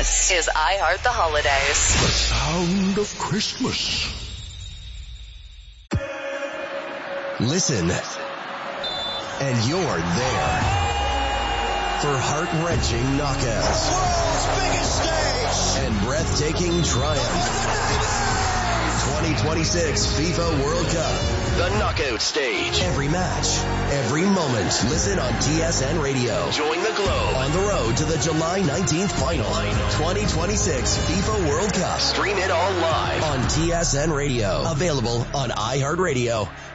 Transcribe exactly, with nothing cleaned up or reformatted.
This is iHeart the Holidays. The sound of Christmas. Listen, and you're there for heart-wrenching knockouts. The world's biggest stage. And breathtaking triumph. twenty twenty-six FIFA World Cup. The knockout stage. Every match, every moment. Listen on T S N Radio. Join the Globe on the road to the July nineteenth final. twenty twenty-six FIFA World Cup. Stream it all live on T S N Radio. Available on iHeartRadio.